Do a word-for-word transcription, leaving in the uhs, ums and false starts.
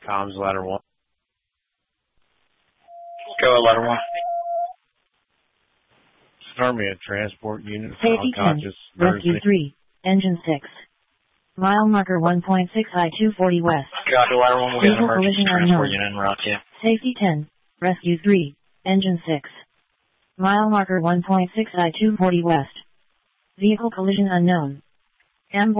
Comms ladder one. Go at ladder one. Army a transport unit. Safety ten, Rescue three, Engine six. Mile marker one point six I two forty west. Copy, ladder one, we'll get an Vehicle emergency collision transport unknown. unit en route to you. Safety ten, Rescue three, Engine six. Mile marker one point six I two forty west. Vehicle collision unknown. Ambulance.